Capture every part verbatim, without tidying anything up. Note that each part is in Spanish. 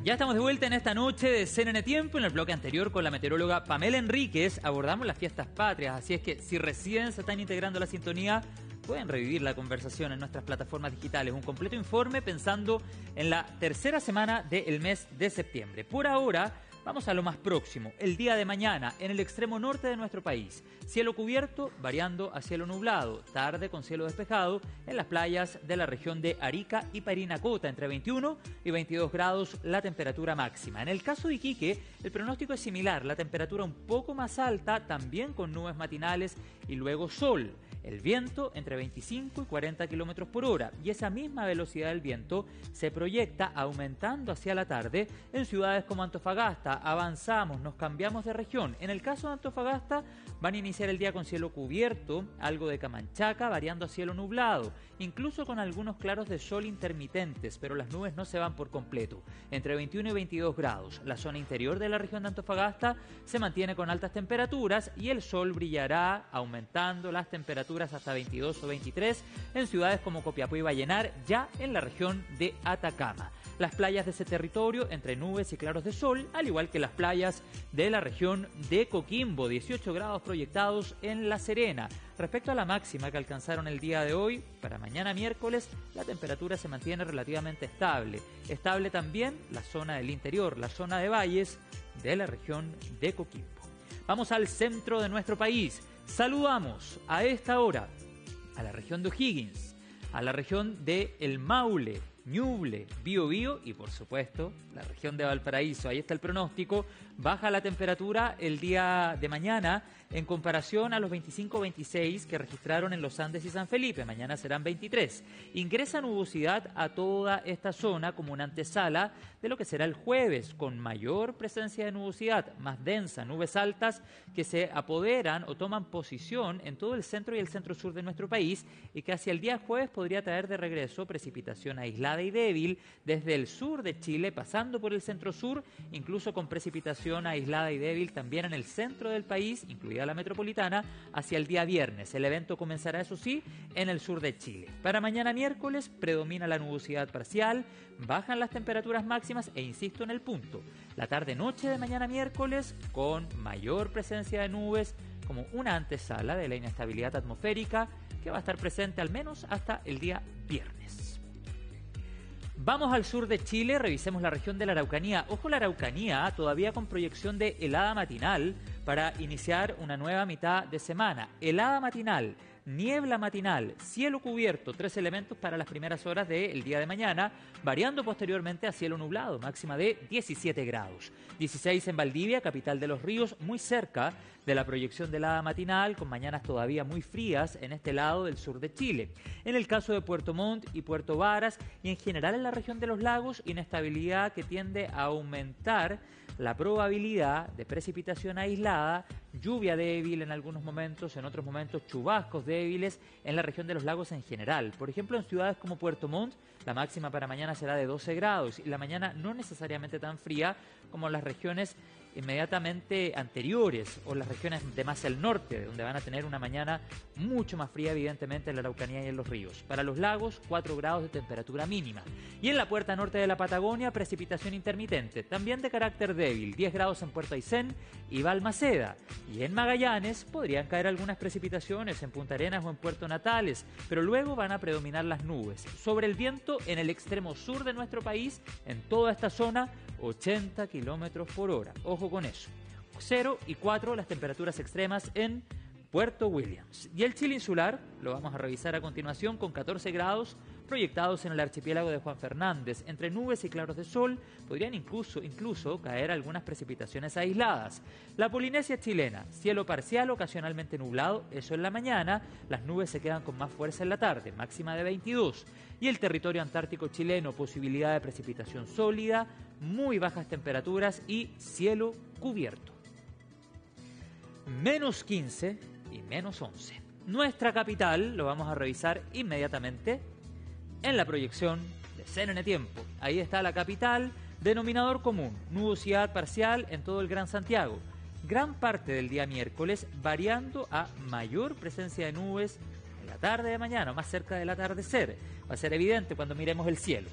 Ya estamos de vuelta en esta noche de C N N Tiempo. En el bloque anterior, con la meteoróloga Pamela Enríquez, abordamos las fiestas patrias. Así es que si recién se están integrando a la sintonía, pueden revivir la conversación en nuestras plataformas digitales. Un completo informe pensando en la tercera semana del mes de septiembre. Por ahora, vamos a lo más próximo. El día de mañana, en el extremo norte de nuestro país. Cielo cubierto, variando a cielo nublado. Tarde con cielo despejado en las playas de la región de Arica y Parinacota. Entre veintiuno y veintidós grados la temperatura máxima. En el caso de Iquique, el pronóstico es similar. La temperatura un poco más alta, también con nubes matinales y luego sol. El viento entre veinticinco y cuarenta kilómetros por hora, y esa misma velocidad del viento se proyecta aumentando hacia la tarde en ciudades como Antofagasta. Avanzamos, nos cambiamos de región. En el caso de Antofagasta van a iniciar el día con cielo cubierto, algo de Camanchaca variando a cielo nublado, incluso con algunos claros de sol intermitentes, pero las nubes no se van por completo. Entre veintiuno y veintidós grados. La zona interior de la región de Antofagasta se mantiene con altas temperaturas y el sol brillará aumentando las temperaturas hasta veintidós o veintitrés en ciudades como Copiapó y Vallenar, ya en la región de Atacama. Las playas de ese territorio entre nubes y claros de sol, al igual que las playas de la región de Coquimbo, dieciocho grados proyectados en La Serena. Respecto a la máxima que alcanzaron el día de hoy, para mañana miércoles la temperatura se mantiene relativamente estable. Estable también la zona del interior, la zona de valles de la región de Coquimbo. Vamos al centro de nuestro país. Saludamos a esta hora a la región de O'Higgins, a la región de El Maule, Ñuble, Biobío y por supuesto la región de Valparaíso. Ahí está el pronóstico. Baja la temperatura el día de mañana en comparación a los veinticinco o veintiséis que registraron en los Andes y San Felipe. Mañana serán veintitrés. Ingresa nubosidad a toda esta zona como una antesala de lo que será el jueves, con mayor presencia de nubosidad, más densa, nubes altas que se apoderan o toman posición en todo el centro y el centro-sur de nuestro país, y que hacia el día jueves podría traer de regreso precipitación aislada y débil desde el sur de Chile, pasando por el centro-sur, incluso con precipitación aislada y débil también en el centro del país, incluida la metropolitana, hacia el día viernes. El evento comenzará, eso sí, en el sur de Chile. Para mañana miércoles predomina la nubosidad parcial, bajan las temperaturas máximas e insisto en el punto, la tarde-noche de mañana miércoles con mayor presencia de nubes como una antesala de la inestabilidad atmosférica que va a estar presente al menos hasta el día viernes. Vamos al sur de Chile, revisemos la región de la Araucanía. Ojo, la Araucanía todavía con proyección de helada matinal para iniciar una nueva mitad de semana. Helada matinal, niebla matinal, cielo cubierto, tres elementos para las primeras horas del día de mañana, variando posteriormente a cielo nublado, máxima de diecisiete grados. dieciséis en Valdivia, capital de los ríos, muy cerca de la proyección de helada matinal, con mañanas todavía muy frías en este lado del sur de Chile. En el caso de Puerto Montt y Puerto Varas, y en general en la región de los lagos, inestabilidad que tiende a aumentar la probabilidad de precipitación aislada, lluvia débil en algunos momentos, en otros momentos chubascos débiles en la región de los lagos en general. Por ejemplo, en ciudades como Puerto Montt, la máxima para mañana será de doce grados y la mañana no necesariamente tan fría como las regiones inmediatamente anteriores o las regiones de más al norte, donde van a tener una mañana mucho más fría, evidentemente en la Araucanía y en los ríos. Para los lagos, cuatro grados de temperatura mínima. Y en la puerta norte de la Patagonia, precipitación intermitente, también de carácter débil, diez grados en Puerto Aysén y Balmaceda. Y en Magallanes podrían caer algunas precipitaciones en Punta Arenas o en Puerto Natales, pero luego van a predominar las nubes. Sobre el viento, en el extremo sur de nuestro país, en toda esta zona, ochenta kilómetros por hora. Ojo con eso. cero y cuatro las temperaturas extremas en Puerto Williams. Y el Chile insular, lo vamos a revisar a continuación, con catorce grados proyectados en el archipiélago de Juan Fernández. Entre nubes y claros de sol podrían incluso, incluso caer algunas precipitaciones aisladas. La Polinesia chilena, cielo parcial, ocasionalmente nublado, eso en la mañana. Las nubes se quedan con más fuerza en la tarde, máxima de veintidós. Y el territorio antártico chileno, posibilidad de precipitación sólida, muy bajas temperaturas y cielo cubierto. Menos quince y menos once. Nuestra capital lo vamos a revisar inmediatamente en la proyección de C N N Tiempo. Ahí está la capital, denominador común, nubosidad parcial en todo el Gran Santiago. Gran parte del día miércoles variando a mayor presencia de nubes en la tarde de mañana, más cerca del atardecer. Va a ser evidente cuando miremos el cielo.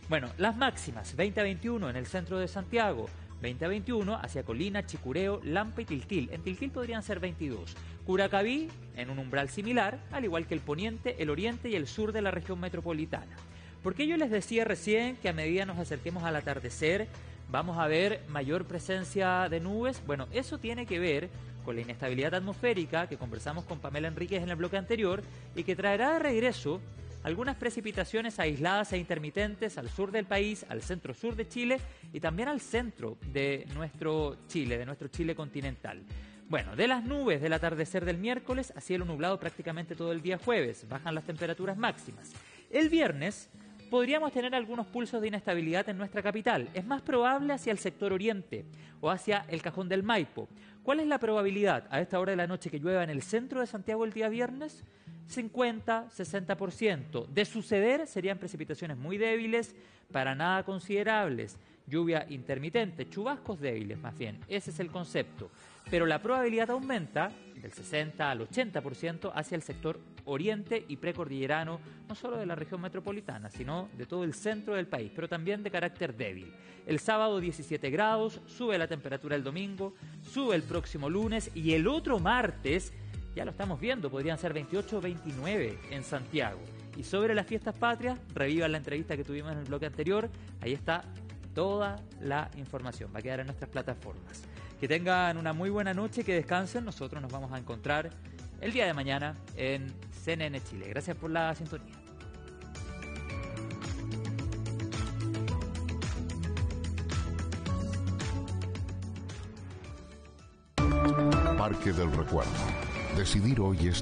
Bueno, las máximas, veinte a veintiuno en el centro de Santiago, veinte a veintiuno hacia Colina, Chicureo, Lampa y Tiltil. En Tiltil podrían ser veintidós. Curacaví en un umbral similar, al igual que el poniente, el oriente y el sur de la región metropolitana. Porque yo les decía recién que a medida nos acerquemos al atardecer vamos a ver mayor presencia de nubes. Bueno, eso tiene que ver con la inestabilidad atmosférica que conversamos con Pamela Enríquez en el bloque anterior y que traerá de regreso algunas precipitaciones aisladas e intermitentes al sur del país, al centro-sur de Chile y también al centro de nuestro Chile, de nuestro Chile continental. Bueno, de las nubes del atardecer del miércoles a cielo nublado prácticamente todo el día jueves, bajan las temperaturas máximas. El viernes podríamos tener algunos pulsos de inestabilidad en nuestra capital. Es más probable hacia el sector oriente o hacia el Cajón del Maipo. ¿Cuál es la probabilidad a esta hora de la noche que llueva en el centro de Santiago el día viernes? cincuenta, sesenta por ciento. De suceder, serían precipitaciones muy débiles, para nada considerables. Lluvia intermitente, chubascos débiles más bien. Ese es el concepto. Pero la probabilidad aumenta del sesenta al ochenta por ciento hacia el sector oriente y precordillerano, no solo de la región metropolitana, sino de todo el centro del país, pero también de carácter débil. El sábado diecisiete grados, sube la temperatura el domingo, sube el próximo lunes y el otro martes, ya lo estamos viendo, podrían ser veintiocho o veintinueve en Santiago. Y sobre las fiestas patrias, revivan la entrevista que tuvimos en el bloque anterior, ahí está toda la información, va a quedar en nuestras plataformas. Que tengan una muy buena noche, que descansen, nosotros nos vamos a encontrar el día de mañana en C N N Chile. Gracias por la sintonía. Parque del Recuerdo. Decidir hoy es